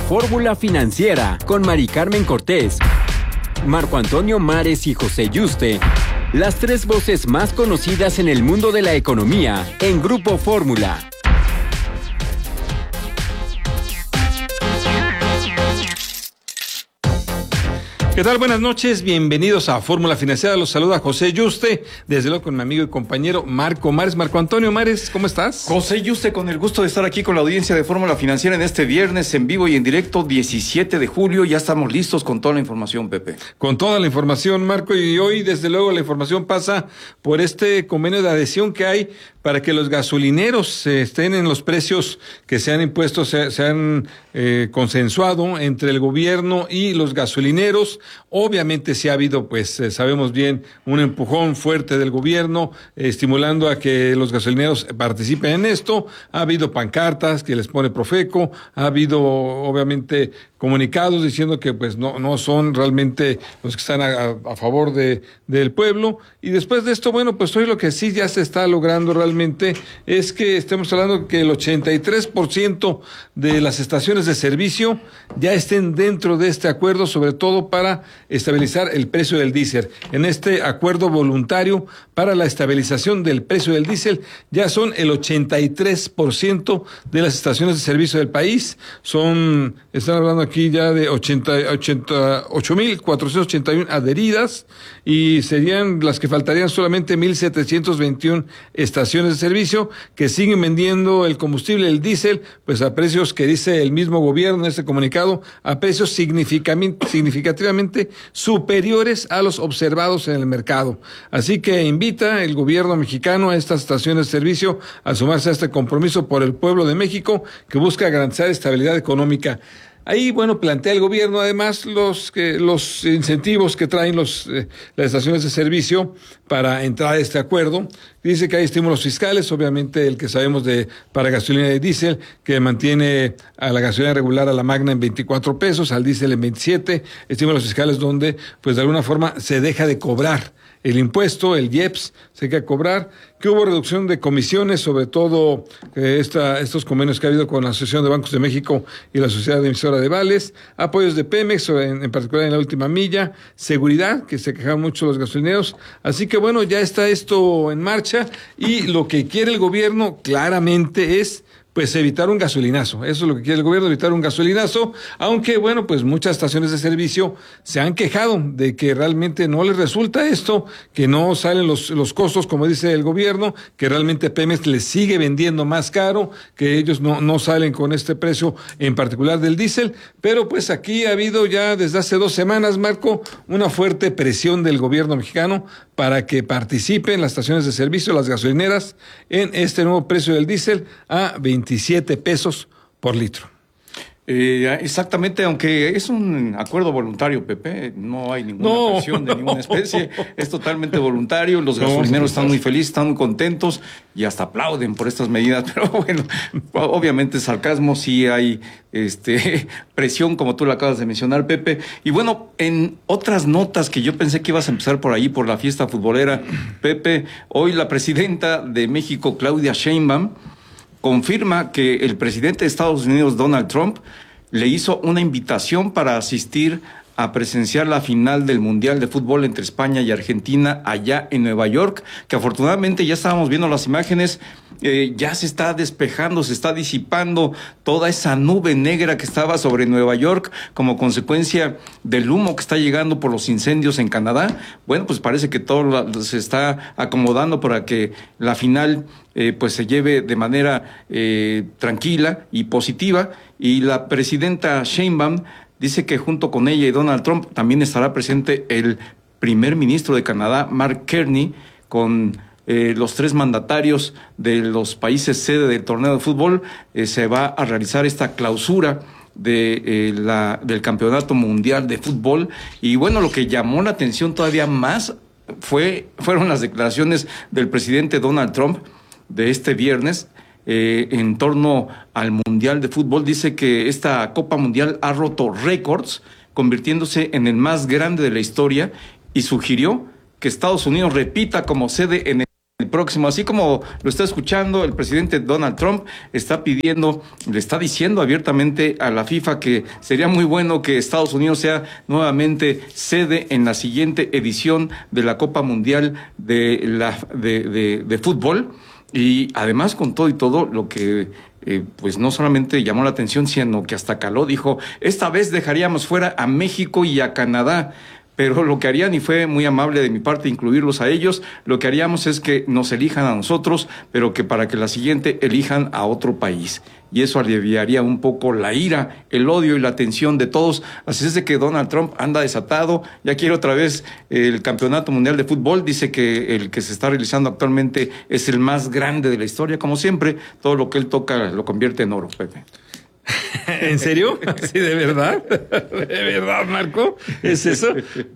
Fórmula Financiera con Mari Carmen Cortés, Marco Antonio Mares y José Yuste. Las tres voces más conocidas en el mundo de la economía en Grupo Fórmula. ¿Qué tal? Buenas noches, bienvenidos a Fórmula Financiera. Los saluda José Yuste, desde luego con mi amigo y compañero Marco Mares. Marco Antonio Mares, ¿cómo estás? José Yuste, con el gusto de estar aquí con la audiencia de Fórmula Financiera en este viernes en vivo y en directo, 17 de julio. Ya estamos listos con toda la información, Pepe. Con toda la información, Marco, y hoy desde luego la información pasa por este convenio de adhesión que hay para que los gasolineros estén en los precios que se han impuesto, se han consensuado entre el gobierno y los gasolineros. Obviamente sí ha habido, pues sabemos bien, un empujón fuerte del gobierno estimulando a que los gasolineros participen en esto. Ha habido pancartas que les pone Profeco, ha habido obviamente comunicados diciendo que pues no son realmente los que están a favor del pueblo. Y después de esto, bueno, pues hoy lo que sí ya se está logrando realmente es que estemos hablando que el 83% de las estaciones de servicio ya estén dentro de este acuerdo, sobre todo para estabilizar el precio del diésel. En este acuerdo voluntario para la estabilización del precio del diésel ya son el 83% de las estaciones de servicio del país. Están hablando aquí ya de 88.481 adheridas, y serían las que faltarían solamente 1.721 estaciones de servicio que siguen vendiendo el combustible, el diésel, pues a precios que dice el mismo gobierno en este comunicado, a precios significativamente superiores a los observados en el mercado. Así que invita el gobierno mexicano a estas estaciones de servicio a sumarse a este compromiso por el pueblo de México que busca garantizar estabilidad económica. Ahí, bueno, plantea el gobierno además los incentivos que traen las estaciones de servicio para entrar a este acuerdo. Dice que hay estímulos fiscales, obviamente el que sabemos para gasolina y diésel, que mantiene a la gasolina regular, a la magna, en 24 pesos, al diésel en 27, estímulos fiscales donde, pues de alguna forma, se deja de cobrar el impuesto, el IEPS, se hay que cobrar, que hubo reducción de comisiones, sobre todo estos convenios que ha habido con la Asociación de Bancos de México y la Sociedad Emisora de Vales, apoyos de Pemex, en particular en la última milla, seguridad, que se quejaban mucho los gasolineros. Así que bueno, ya está esto en marcha, y lo que quiere el gobierno claramente es pues evitar un gasolinazo. Eso es lo que quiere el gobierno, evitar un gasolinazo, aunque bueno, pues muchas estaciones de servicio se han quejado de que realmente no les resulta esto, que no salen los costos, como dice el gobierno, que realmente Pemex les sigue vendiendo más caro, que ellos no salen con este precio en particular del diésel. Pero pues aquí ha habido ya desde hace 2 semanas, Marco, una fuerte presión del gobierno mexicano para que participen las estaciones de servicio, las gasolineras, en este nuevo precio del diésel a 27 pesos por litro. Exactamente, aunque es un acuerdo voluntario, Pepe, no hay ninguna presión de ninguna especie, es totalmente voluntario. Los gasolineros están muy felices, están muy contentos y hasta aplauden por estas medidas, pero bueno, obviamente sarcasmo, sí hay presión, como tú lo acabas de mencionar, Pepe. Y bueno, en otras notas que yo pensé que ibas a empezar por ahí, por la fiesta futbolera, Pepe, hoy la presidenta de México, Claudia Sheinbaum, confirma que el presidente de Estados Unidos, Donald Trump, le hizo una invitación para asistir a presenciar la final del Mundial de Fútbol entre España y Argentina allá en Nueva York, que afortunadamente ya estábamos viendo las imágenes, ya se está despejando, se está disipando toda esa nube negra que estaba sobre Nueva York como consecuencia del humo que está llegando por los incendios en Canadá. Bueno, pues parece que todo se está acomodando para que la final pues se lleve de manera tranquila y positiva, y la presidenta Sheinbaum dice que junto con ella y Donald Trump también estará presente el primer ministro de Canadá, Mark Carney, con los 3 mandatarios de los países sede del torneo de fútbol. Se va a realizar esta clausura del Campeonato Mundial de Fútbol. Y bueno, lo que llamó la atención todavía más fueron las declaraciones del presidente Donald Trump de este viernes, en torno al Mundial de Fútbol. Dice que esta Copa Mundial ha roto récords, convirtiéndose en el más grande de la historia, y sugirió que Estados Unidos repita como sede en el el próximo, así como lo está escuchando, el presidente Donald Trump le está diciendo abiertamente a la FIFA que sería muy bueno que Estados Unidos sea nuevamente sede en la siguiente edición de la Copa Mundial de fútbol. Y además, con todo y todo, lo que pues no solamente llamó la atención, sino que hasta caló, dijo, esta vez dejaríamos fuera a México y a Canadá. Pero lo que harían, y fue muy amable de mi parte incluirlos a ellos, lo que haríamos es que nos elijan a nosotros, pero que para que la siguiente elijan a otro país. Y eso aliviaría un poco la ira, el odio y la tensión de todos. Así es de que Donald Trump anda desatado, ya quiere otra vez el Campeonato Mundial de Fútbol, dice que el que se está realizando actualmente es el más grande de la historia. Como siempre, todo lo que él toca lo convierte en oro, Pepe. ¿En serio? ¿Sí, de verdad? ¿De verdad, Marco? ¿Es eso?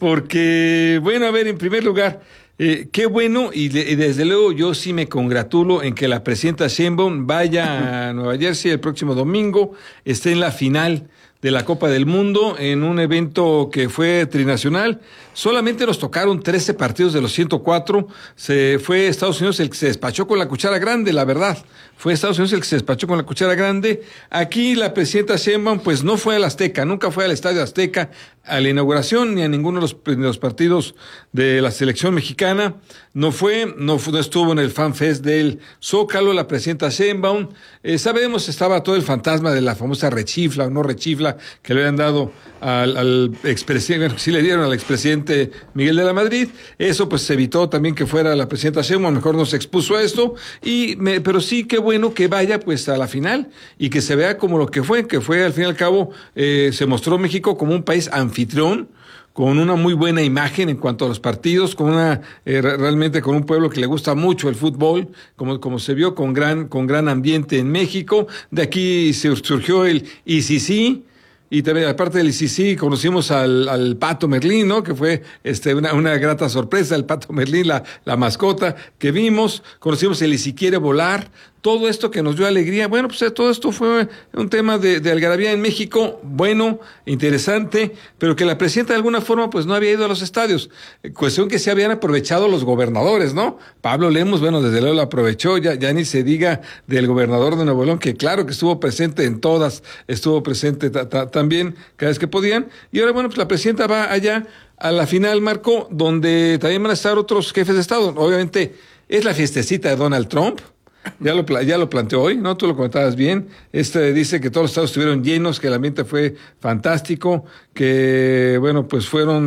Porque, bueno, a ver, en primer lugar, qué bueno, y desde luego yo sí me congratulo en que la presidenta Sheinbaum vaya a Nueva Jersey el próximo domingo, esté en la final de la Copa del Mundo, en un evento que fue trinacional. Solamente nos tocaron 13 partidos de los 104. Fue Estados Unidos el que se despachó con la cuchara grande, la verdad. Fue Estados Unidos el que se despachó con la cuchara grande. Aquí la presidenta Sheinbaum pues no fue al Azteca, nunca fue al Estadio Azteca a la inauguración ni a ninguno de los partidos de la selección mexicana. No estuvo en el Fan Fest del Zócalo la presidenta Sheinbaum. Sabemos, estaba todo el fantasma de la famosa rechifla o no rechifla que le habían dado al expresidente, bueno, sí le dieron al expresidente Miguel de la Madrid. Eso pues se evitó también que fuera la presidenta Sheinbaum, mejor no se expuso a esto. Pero sí, qué bueno que vaya pues a la final y que se vea como lo que fue al fin y al cabo, se mostró México como un país anfitrión, con una muy buena imagen en cuanto a los partidos, realmente con un pueblo que le gusta mucho el fútbol, como se vio, con gran ambiente en México. De aquí surgió el ICC, y también, aparte del ICC, conocimos al Pato Merlín, ¿no? Que fue una grata sorpresa, el Pato Merlín, la mascota que vimos. Conocimos el Y Si Quiere Volar. Todo esto que nos dio alegría. Bueno, pues todo esto fue un tema de algarabía en México, bueno, interesante, pero que la presidenta de alguna forma pues no había ido a los estadios. Cuestión que se habían aprovechado los gobernadores, ¿no? Pablo Lemos, bueno, desde luego lo aprovechó, ya ni se diga del gobernador de Nuevo León, que claro que estuvo presente en todas, estuvo presente también cada vez que podían. Y ahora, bueno, pues la presidenta va allá a la final, Marco, donde también van a estar otros jefes de Estado. Obviamente es la fiestecita de Donald Trump. Ya lo planteó hoy, ¿no? Tú lo comentabas bien. Dice que todos los estados estuvieron llenos, que el ambiente fue fantástico, que, bueno, pues fueron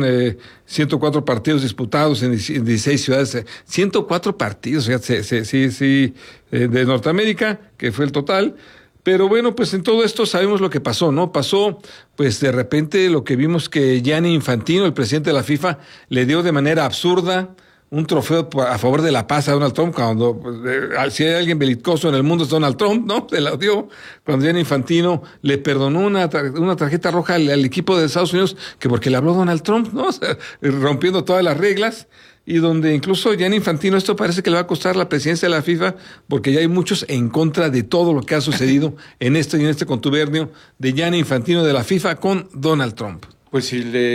104 partidos disputados en 16 ciudades. 104 partidos, fíjate, sí, de Norteamérica, que fue el total. Pero bueno, pues en todo esto sabemos lo que pasó, ¿no? Pasó, pues de repente lo que vimos que Gianni Infantino, el presidente de la FIFA, le dio de manera absurda un trofeo a favor de la paz a Donald Trump, cuando si hay alguien belicoso en el mundo es Donald Trump, ¿no? Se la dio cuando Gianni Infantino le perdonó una tarjeta roja al equipo de Estados Unidos, que porque le habló Donald Trump, ¿no? O sea, rompiendo todas las reglas, y donde incluso Gianni Infantino, esto parece que le va a costar la presidencia de la FIFA, porque ya hay muchos en contra de todo lo que ha sucedido en este contubernio de Gianni Infantino de la FIFA con Donald Trump. Pues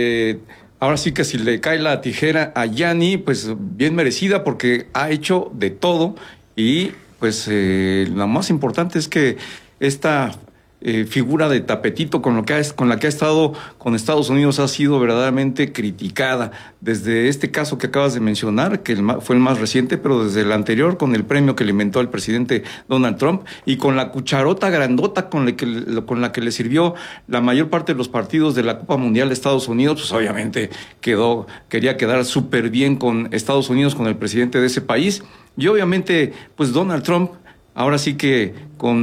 ahora sí que si le cae la tijera a Gianni, pues bien merecida, porque ha hecho de todo. Y pues lo más importante es que esta figura de tapetito con la que ha estado con Estados Unidos ha sido verdaderamente criticada. Desde este caso que acabas de mencionar, que fue el más reciente, pero desde el anterior, con el premio que le inventó al presidente Donald Trump, y con la cucharota grandota con la que le sirvió la mayor parte de los partidos de la Copa Mundial de Estados Unidos, pues obviamente quería quedar súper bien con Estados Unidos, con el presidente de ese país. Y obviamente, pues Donald Trump, ahora sí que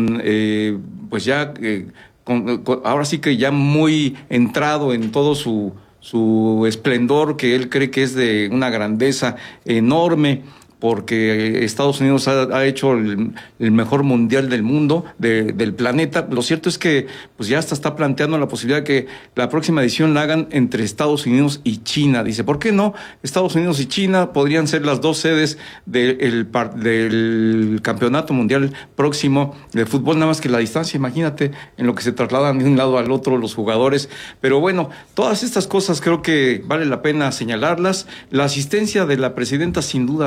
ahora sí que ya muy entrado en todo su esplendor, que él cree que es de una grandeza enorme, porque Estados Unidos ha hecho el mejor mundial del mundo, del planeta. Lo cierto es que pues ya hasta está planteando la posibilidad de que la próxima edición la hagan entre Estados Unidos y China. Dice, ¿por qué no? Estados Unidos y China podrían ser las dos sedes del campeonato mundial próximo de fútbol, nada más que la distancia, imagínate, en lo que se trasladan de un lado al otro los jugadores. Pero bueno, todas estas cosas creo que vale la pena señalarlas. La asistencia de la presidenta sin dudas va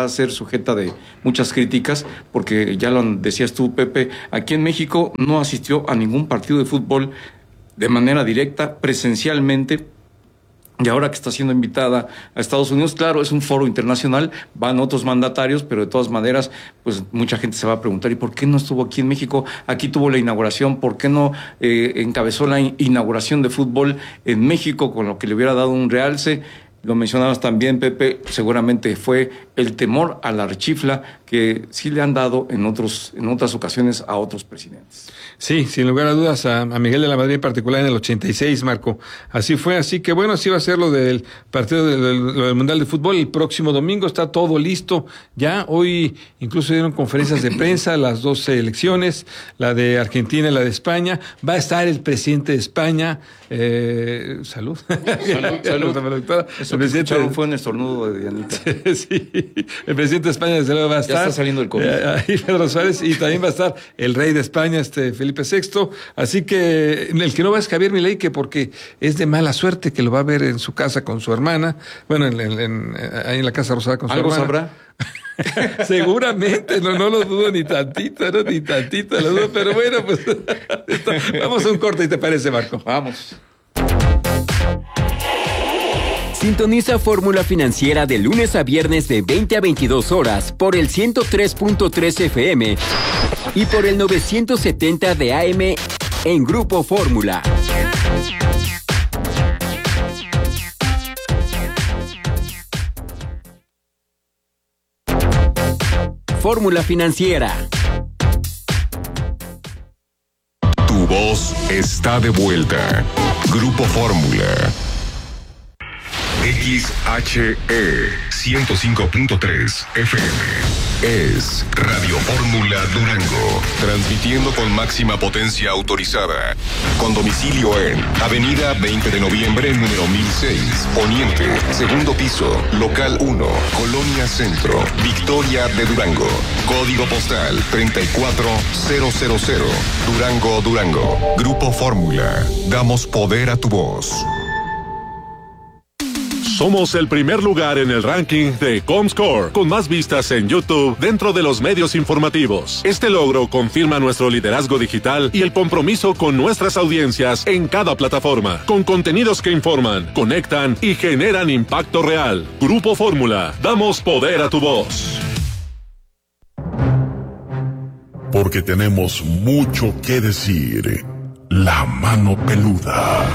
va a ser sujeta de muchas críticas, porque ya lo decías tú, Pepe, aquí en México no asistió a ningún partido de fútbol de manera directa, presencialmente. Y ahora que está siendo invitada a Estados Unidos, claro, es un foro internacional, van otros mandatarios, pero de todas maneras, pues mucha gente se va a preguntar, ¿y por qué no estuvo aquí en México? Aquí tuvo la inauguración, ¿por qué no encabezó la inauguración de fútbol en México, con lo que le hubiera dado un realce? Lo mencionabas también, Pepe, seguramente fue el temor a la rechifla que sí le han dado en otras ocasiones a otros presidentes. Sí, sin lugar a dudas, a Miguel de la Madrid en particular en el 86, Marco. Así fue, así que bueno, así va a ser lo del partido del Mundial de Fútbol el próximo domingo, está todo listo. Ya hoy incluso dieron conferencias de prensa, las dos selecciones, la de Argentina y la de España. Va a estar el presidente de España, salud. Salud. Eso que escucharon fue un estornudo de Dianita. Sí, el presidente de España desde luego va a estar. Ya está saliendo el COVID. Ahí Pedro Suárez, y también va a estar el rey de España, Felipe VI. Así que el que no va es Javier Milei, que porque es de mala suerte que lo va a ver en su casa con su hermana. Bueno, ahí en la Casa Rosada con su hermana. ¿Algo sabrá? Seguramente, no lo dudo ni tantito, lo dudo, pero bueno, pues vamos a un corte, ¿y te parece, Marco? Vamos. Sintoniza Fórmula Financiera de lunes a viernes de 20 a 22 horas por el 103.3 FM y por el 970 de AM en Grupo Fórmula. Fórmula Financiera. Tu voz está de vuelta. Grupo Fórmula. XHE 105.3 FM es Radio Fórmula Durango, transmitiendo con máxima potencia autorizada, con domicilio en Avenida 20 de Noviembre, número 1006, Poniente, segundo piso, local 1, Colonia Centro, Victoria de Durango, código postal 34000, Durango, Durango. Grupo Fórmula, damos poder a tu voz. Somos el primer lugar en el ranking de Comscore, con más vistas en YouTube dentro de los medios informativos. Este logro confirma nuestro liderazgo digital y el compromiso con nuestras audiencias en cada plataforma, con contenidos que informan, conectan y generan impacto real. Grupo Fórmula, damos poder a tu voz. Porque tenemos mucho que decir. La mano peluda.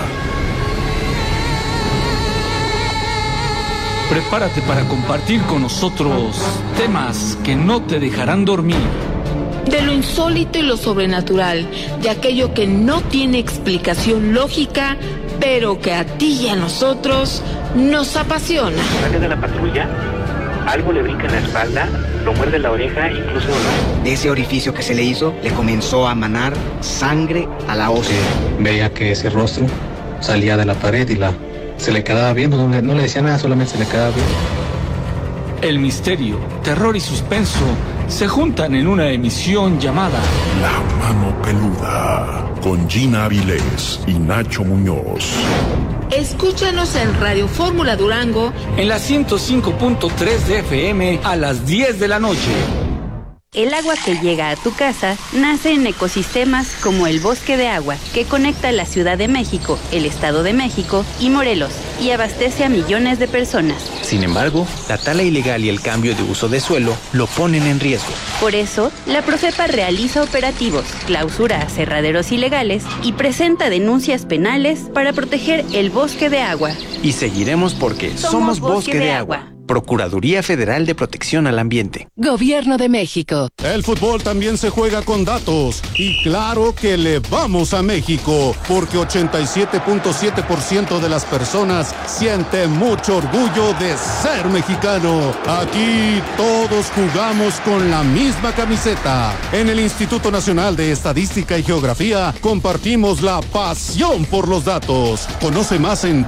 Prepárate para compartir con nosotros temas que no te dejarán dormir. De lo insólito y lo sobrenatural, de aquello que no tiene explicación lógica, pero que a ti y a nosotros nos apasiona. Sale de la patrulla, algo le brinca en la espalda, lo muerde la oreja, incluso de ese orificio que se le hizo, le comenzó a manar sangre a la ósea. Veía que ese rostro salía de la pared y se le quedaba viendo, no le decía nada, solamente se le quedaba viendo. El misterio, terror y suspenso se juntan en una emisión llamada La Mano Peluda, con Gina Avilés y Nacho Muñoz. Escúchanos en Radio Fórmula Durango en la 105.3 de FM a las 10 de la noche. El agua que llega a tu casa nace en ecosistemas como el Bosque de Agua, que conecta la Ciudad de México, el Estado de México y Morelos, y abastece a millones de personas. Sin embargo, la tala ilegal y el cambio de uso de suelo lo ponen en riesgo. Por eso, la Profepa realiza operativos, clausura aserraderos ilegales y presenta denuncias penales para proteger el Bosque de Agua. Y seguiremos porque somos Bosque de Agua. Procuraduría Federal de Protección al Ambiente. Gobierno de México. El fútbol también se juega con datos. Y claro que le vamos a México, porque 87.7% de las personas siente mucho orgullo de ser mexicano. Aquí todos jugamos con la misma camiseta. En el Instituto Nacional de Estadística y Geografía compartimos la pasión por los datos. Conoce más en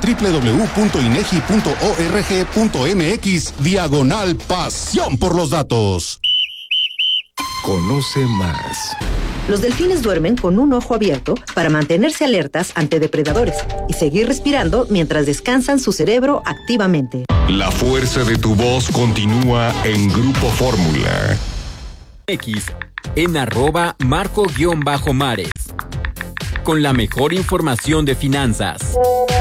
www.inegi.org.mx/pasión por los datos. Conoce más. Los delfines duermen con un ojo abierto para mantenerse alertas ante depredadores y seguir respirando mientras descansan su cerebro activamente. La fuerza de tu voz continúa en Grupo Fórmula. X en @Marco_Mares. Con la mejor información de finanzas.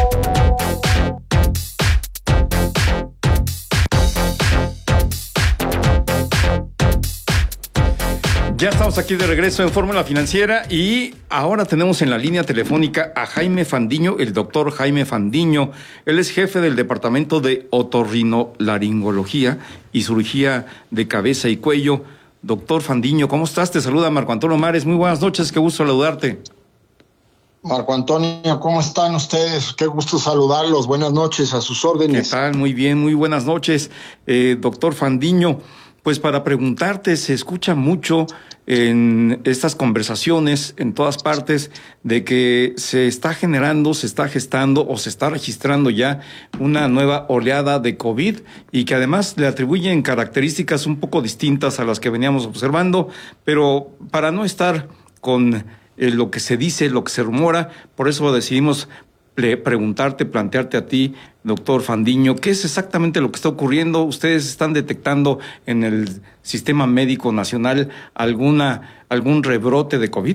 Ya estamos aquí de regreso en Fórmula Financiera y ahora tenemos en la línea telefónica a Jaime Fandiño, el doctor Jaime Fandiño. Él es jefe del Departamento de Otorrinolaringología y Cirugía de Cabeza y Cuello. Doctor Fandiño, ¿cómo estás? Te saluda Marco Antonio Mares. Muy buenas noches, qué gusto saludarte. Marco Antonio, ¿cómo están ustedes? Qué gusto saludarlos. Buenas noches, a sus órdenes. ¿Qué tal? Muy bien, muy buenas noches. Doctor Fandiño, pues para preguntarte, se escucha mucho en estas conversaciones en todas partes de que se está generando, se está gestando o se está registrando ya una nueva oleada de COVID y que además le atribuyen características un poco distintas a las que veníamos observando, pero para no estar con lo que se dice, lo que se rumora, por eso decidimos preguntarte, plantearte a ti, doctor Fandiño, ¿qué es exactamente lo que está ocurriendo? ¿Ustedes están detectando en el Sistema Médico Nacional algún rebrote de COVID?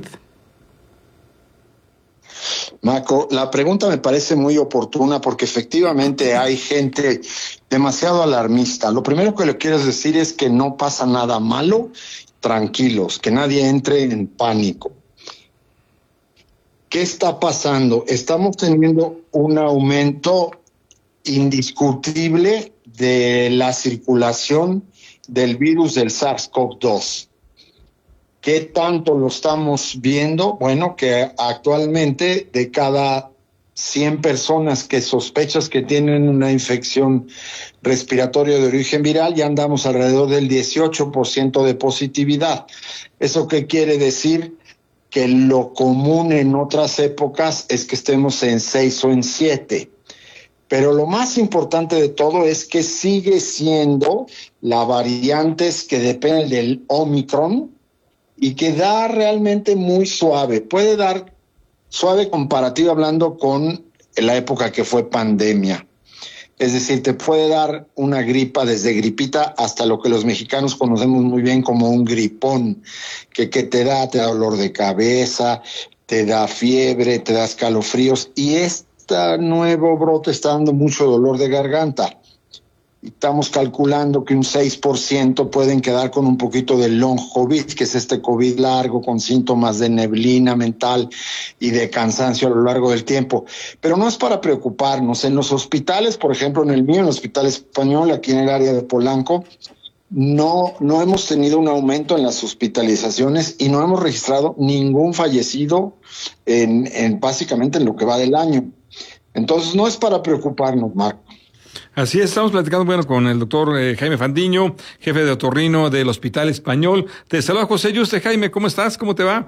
Marco, la pregunta me parece muy oportuna porque efectivamente hay gente demasiado alarmista. Lo primero que le quiero decir es que no pasa nada malo, tranquilos, que nadie entre en pánico. ¿Qué está pasando? Estamos teniendo un aumento indiscutible de la circulación del virus del SARS-CoV-2. ¿Qué tanto lo estamos viendo? Bueno, que actualmente de cada 100 personas que sospechas que tienen una infección respiratoria de origen viral, ya andamos alrededor del 18% de positividad. ¿Eso qué quiere decir? Que lo común en otras épocas es que estemos en 6 o en 7. Pero lo más importante de todo es que sigue siendo la variante que depende del Omicron y que da realmente muy suave. Puede dar suave comparativo hablando con la época que fue pandemia. Es decir, te puede dar una gripa desde gripita hasta lo que los mexicanos conocemos muy bien como un gripón, que te da dolor de cabeza, te da fiebre, te da escalofríos, y este nuevo brote está dando mucho dolor de garganta. Estamos calculando que un 6% pueden quedar con un poquito de long COVID, que es este COVID largo con síntomas de neblina mental y de cansancio a lo largo del tiempo. Pero no es para preocuparnos. En los hospitales, por ejemplo, en el mío, en el Hospital Español, aquí en el área de Polanco, no hemos tenido un aumento en las hospitalizaciones y no hemos registrado ningún fallecido en básicamente en lo que va del año. Entonces no es para preocuparnos, Marco. Así es, estamos platicando con el doctor Jaime Fandiño, jefe de otorrino del Hospital Español. Te saluda José Yuste. Jaime, ¿cómo estás? ¿Cómo te va?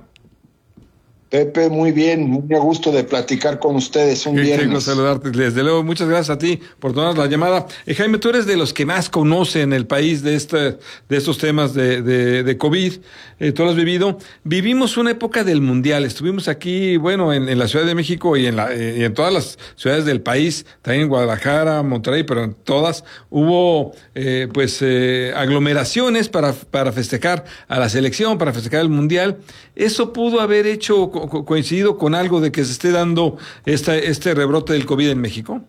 Pepe, muy bien, muy a gusto de platicar con ustedes un viernes. Quiero saludarte, desde luego, muchas gracias a ti por tomar la llamada. Jaime, tú eres de los que más conocen el país de estos temas de COVID, tú lo has vivido. Vivimos una época del Mundial, estuvimos aquí, en la Ciudad de México y en todas las ciudades del país, también en Guadalajara, Monterrey, pero en todas hubo aglomeraciones para festejar a la selección, para festejar el Mundial. Eso pudo haber coincidido con algo de que se esté dando este rebrote del COVID en México.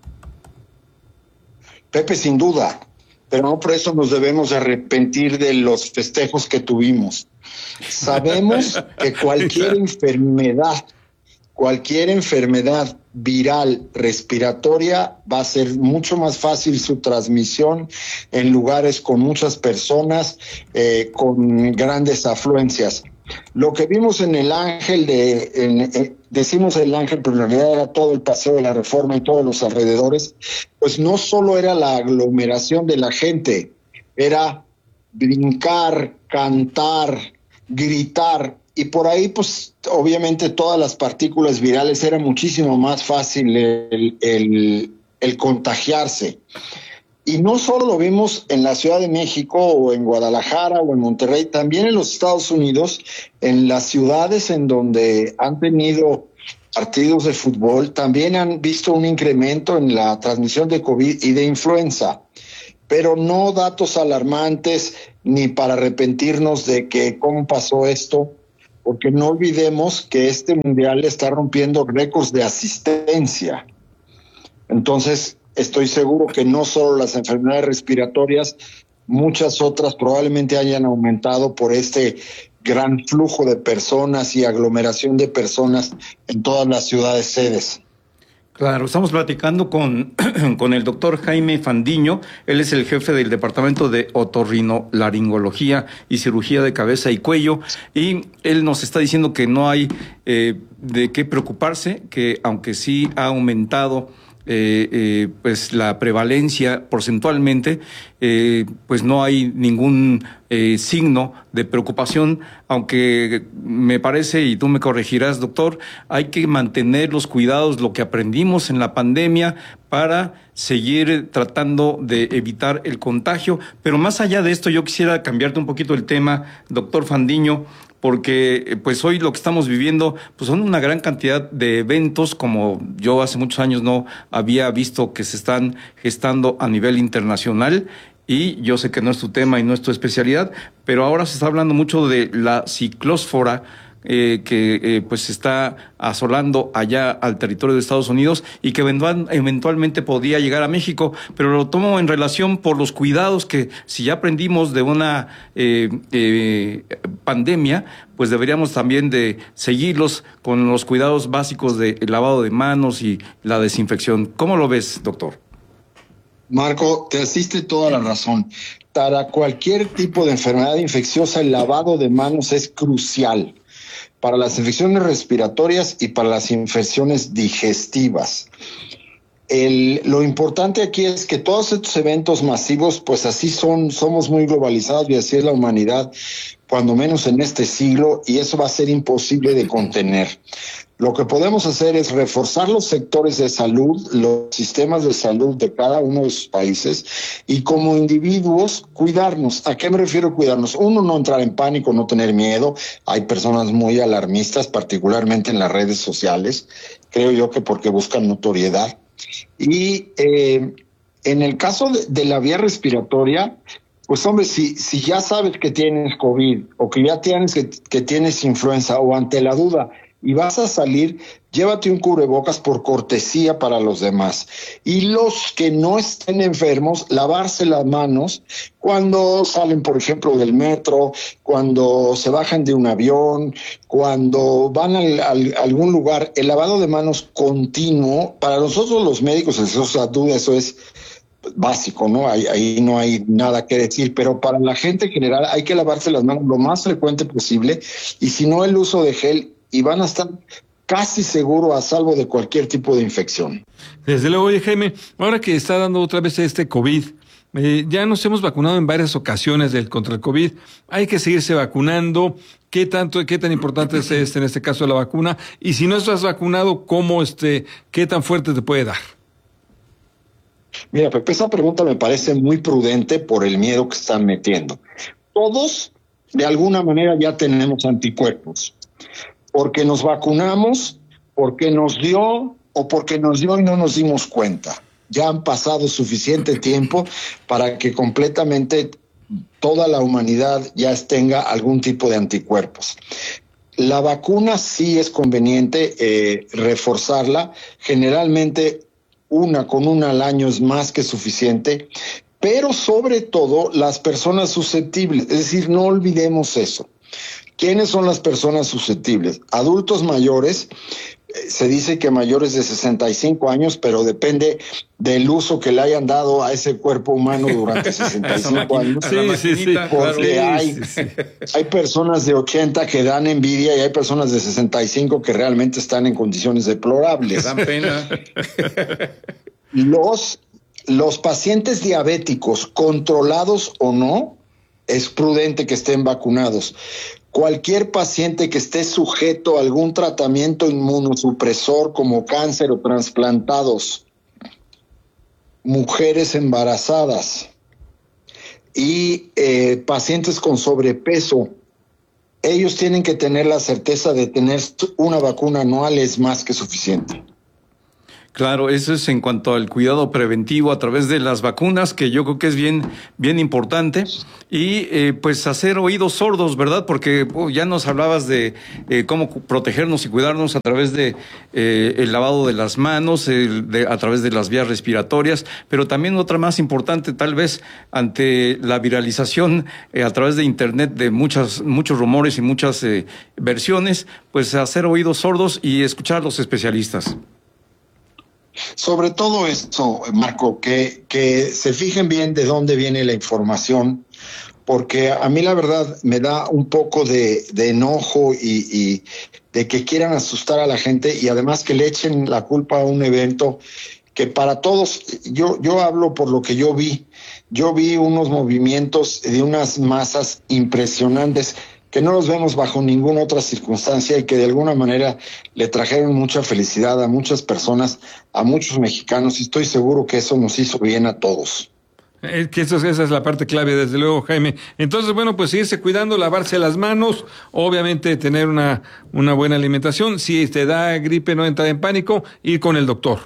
Pepe, sin duda, pero no por eso nos debemos arrepentir de los festejos que tuvimos. Sabemos que cualquier enfermedad viral respiratoria va a ser mucho más fácil su transmisión en lugares con muchas personas, con grandes afluencias. Lo que vimos en el Ángel, decimos el Ángel, pero en realidad era todo el Paseo de la Reforma y todos los alrededores, pues no solo era la aglomeración de la gente, era brincar, cantar, gritar, y por ahí pues obviamente todas las partículas virales era muchísimo más fácil el contagiarse. Y no solo lo vimos en la Ciudad de México o en Guadalajara o en Monterrey, también en los Estados Unidos, en las ciudades en donde han tenido partidos de fútbol, también han visto un incremento en la transmisión de COVID y de influenza. pero no datos alarmantes ni para arrepentirnos de que cómo pasó esto, porque no olvidemos que este mundial está rompiendo récords de asistencia. Entonces, estoy seguro que no solo las enfermedades respiratorias, muchas otras probablemente hayan aumentado por este gran flujo de personas y aglomeración de personas en todas las ciudades sedes. Claro, estamos platicando con el doctor Jaime Fandiño. Él es el jefe del Departamento de Otorrinolaringología y Cirugía de Cabeza y Cuello, y él nos está diciendo que no hay de qué preocuparse, que aunque sí ha aumentado pues la prevalencia porcentualmente, pues no hay ningún signo de preocupación, aunque me parece, y tú me corregirás, doctor, hay que mantener los cuidados, lo que aprendimos en la pandemia, para seguir tratando de evitar el contagio. Pero más allá de esto, yo quisiera cambiarte un poquito el tema, doctor Fandiño, porque pues hoy lo que estamos viviendo pues son una gran cantidad de eventos, como yo hace muchos años no había visto, que se están gestando a nivel internacional, y yo sé que no es tu tema y no es tu especialidad, pero ahora se está hablando mucho de la ciclósfora que pues está asolando allá al territorio de Estados Unidos y que eventualmente podría llegar a México, pero lo tomo en relación por los cuidados que, si ya aprendimos de una pandemia, pues deberíamos también de seguirlos con los cuidados básicos de lavado de manos y la desinfección. ¿Cómo lo ves, doctor? Marco, te asiste toda la razón. Para cualquier tipo de enfermedad infecciosa, el lavado de manos es crucial. Para las infecciones respiratorias y para las infecciones digestivas. Lo importante aquí es que todos estos eventos masivos, pues así somos muy globalizados y así es la humanidad, cuando menos en este siglo, y eso va a ser imposible de contener. Lo que podemos hacer es reforzar los sectores de salud, los sistemas de salud de cada uno de sus países, y como individuos cuidarnos. ¿A qué me refiero cuidarnos? Uno, no entrar en pánico, no tener miedo. Hay personas muy alarmistas, particularmente en las redes sociales, creo yo que porque buscan notoriedad. Y en el caso de la vía respiratoria, pues hombre, si ya sabes que tienes COVID o que ya tienes que tienes influenza, o ante la duda y vas a salir, llévate un cubrebocas por cortesía para los demás. Y los que no estén enfermos, lavarse las manos cuando salen, por ejemplo, del metro, cuando se bajan de un avión, cuando van a algún lugar. El lavado de manos continuo, para nosotros los médicos, eso es duda, eso es básico, ¿no? Ahí no hay nada que decir, pero para la gente en general hay que lavarse las manos lo más frecuente posible, y si no, el uso de gel, y van a estar casi seguro a salvo de cualquier tipo de infección. Desde luego. Oye, Jaime, ahora que está dando otra vez este COVID, ya nos hemos vacunado en varias ocasiones contra el COVID, hay que seguirse vacunando. ¿Qué tan importante es en este caso la vacuna? Y si no estás vacunado, ¿qué tan fuerte te puede dar? Mira, Pepe, esa pregunta me parece muy prudente por el miedo que están metiendo. Todos, de alguna manera, ya tenemos anticuerpos. Porque nos vacunamos, porque nos dio, o porque nos dio y no nos dimos cuenta. Ya han pasado suficiente tiempo para que completamente toda la humanidad ya tenga algún tipo de anticuerpos. La vacuna sí es conveniente reforzarla. Generalmente con una al año es más que suficiente, pero sobre todo las personas susceptibles. Es decir, no olvidemos eso. ¿Quiénes son las personas susceptibles? Adultos mayores, se dice que mayores de 65 años, pero depende del uso que le hayan dado a ese cuerpo humano durante 65 años. Sí, porque claro, hay personas de 80 que dan envidia y hay personas de 65 que realmente están en condiciones deplorables. Dan pena. Los pacientes diabéticos, controlados o no, es prudente que estén vacunados. Cualquier paciente que esté sujeto a algún tratamiento inmunosupresor como cáncer o trasplantados, mujeres embarazadas y pacientes con sobrepeso, ellos tienen que tener la certeza de tener una vacuna anual, es más que suficiente. Claro, eso es en cuanto al cuidado preventivo a través de las vacunas, que yo creo que es bien importante. Y pues hacer oídos sordos, ¿verdad? Porque ya nos hablabas de cómo protegernos y cuidarnos a través de el lavado de las manos, a través de las vías respiratorias, pero también otra más importante, tal vez ante la viralización a través de Internet de muchos rumores y muchas versiones, pues hacer oídos sordos y escuchar a los especialistas. Sobre todo eso, Marco, que se fijen bien de dónde viene la información, porque a mí la verdad me da un poco de enojo y de que quieran asustar a la gente y además que le echen la culpa a un evento que para todos, yo hablo por lo que yo vi unos movimientos de unas masas impresionantes que no los vemos bajo ninguna otra circunstancia y que de alguna manera le trajeron mucha felicidad a muchas personas, a muchos mexicanos, y estoy seguro que eso nos hizo bien a todos. Que esa es la parte clave, desde luego, Jaime. Entonces, bueno, pues seguirse cuidando, lavarse las manos, obviamente tener una buena alimentación. Si te da gripe, no entrar en pánico, ir con el doctor.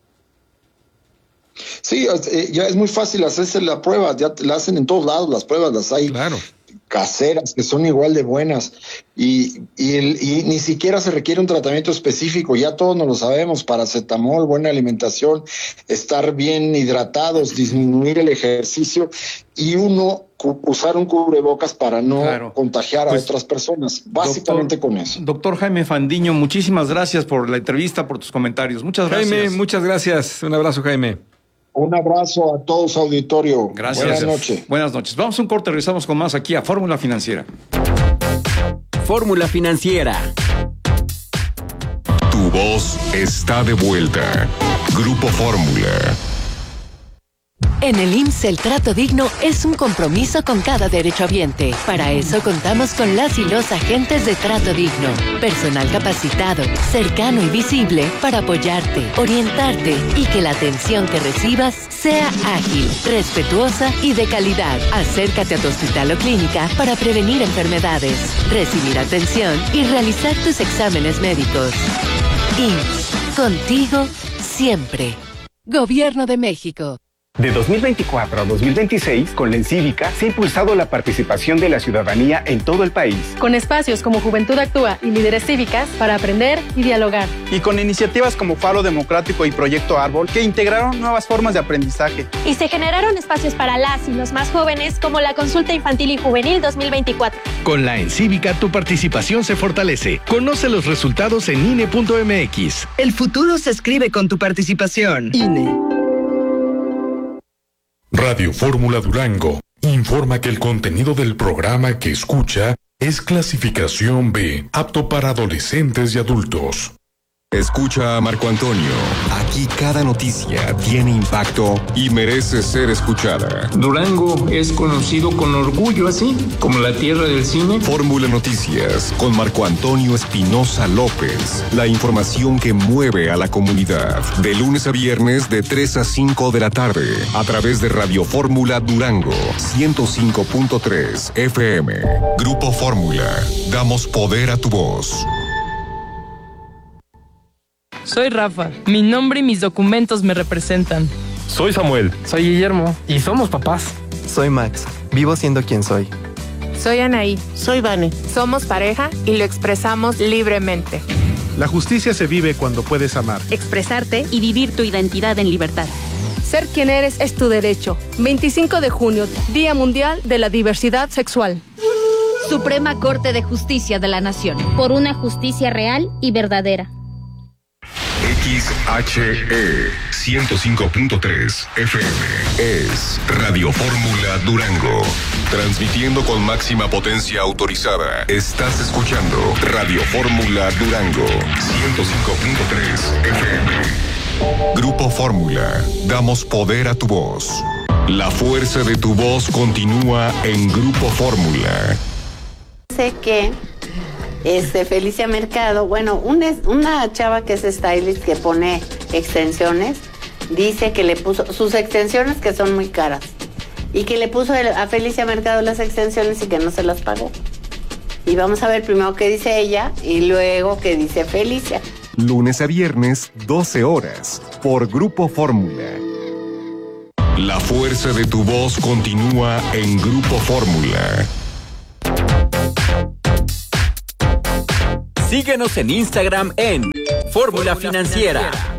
Sí, ya es muy fácil hacerse la prueba, ya la hacen en todos lados, las pruebas las hay. Claro. Caseras, que son igual de buenas, y ni siquiera se requiere un tratamiento específico, ya todos nos lo sabemos: paracetamol, buena alimentación, estar bien hidratados, disminuir el ejercicio y usar un cubrebocas para no contagiar a otras personas, básicamente con eso. Doctor Jaime Fandiño, muchísimas gracias por la entrevista, por tus comentarios. Muchas gracias. Jaime, muchas gracias. Un abrazo, Jaime. Un abrazo a todos, auditorio. Gracias. Buenas noches. Buenas noches. Vamos a un corte, regresamos con más aquí a Fórmula Financiera. Fórmula Financiera. Tu voz está de vuelta. Grupo Fórmula. En el IMSS el trato digno es un compromiso con cada derechohabiente. Para eso contamos con las y los agentes de trato digno. Personal capacitado, cercano y visible para apoyarte, orientarte y que la atención que recibas sea ágil, respetuosa y de calidad. Acércate a tu hospital o clínica para prevenir enfermedades, recibir atención y realizar tus exámenes médicos. IMSS, contigo siempre. Gobierno de México. De 2024 a 2026, con la Encívica se ha impulsado la participación de la ciudadanía en todo el país. Con espacios como Juventud Actúa y Líderes Cívicas para aprender y dialogar. Y con iniciativas como Faro Democrático y Proyecto Árbol que integraron nuevas formas de aprendizaje. Y se generaron espacios para las y los más jóvenes como la Consulta Infantil y Juvenil 2024. Con la Encívica tu participación se fortalece. Conoce los resultados en INE.mx. El futuro se escribe con tu participación. INE. Radio Fórmula Durango informa que el contenido del programa que escucha es clasificación B, apto para adolescentes y adultos. Escucha a Marco Antonio. Aquí cada noticia tiene impacto y merece ser escuchada. Durango es conocido con orgullo así, como la tierra del cine. Fórmula Noticias con Marco Antonio Espinosa López. La información que mueve a la comunidad. De lunes a viernes de 3 a 5 de la tarde. A través de Radio Fórmula Durango 105.3 FM. Grupo Fórmula. Damos poder a tu voz. Soy Rafa. Mi nombre y mis documentos me representan. Soy Samuel. Soy Guillermo. Y somos papás. Soy Max. Vivo siendo quien soy. Soy Anaí. Soy Vane. Somos pareja y lo expresamos libremente. La justicia se vive cuando puedes amar, expresarte y vivir tu identidad en libertad. Ser quien eres es tu derecho. 25 de junio, Día Mundial de la Diversidad Sexual. Suprema Corte de Justicia de la Nación. Por una justicia real y verdadera. XHE 105.3 FM es Radio Fórmula Durango. Transmitiendo con máxima potencia autorizada. Estás escuchando Radio Fórmula Durango 105.3 FM. Grupo Fórmula. Damos poder a tu voz. La fuerza de tu voz continúa en Grupo Fórmula. Sé que Felicia Mercado, bueno, una chava que es stylist que pone extensiones, dice que le puso sus extensiones que son muy caras y que le puso a Felicia Mercado las extensiones y que no se las pagó. Y vamos a ver primero qué dice ella y luego qué dice Felicia. lunes a viernes, 12 horas, por Grupo Fórmula. La fuerza de tu voz continúa en Grupo Fórmula. Síguenos en Instagram en Fórmula Financiera.